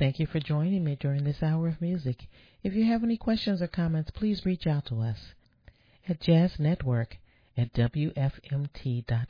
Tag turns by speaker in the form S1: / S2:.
S1: Thank you for joining me during this hour of music. If you have any questions or comments, please reach out to us at jazznetwork@wfmt.com.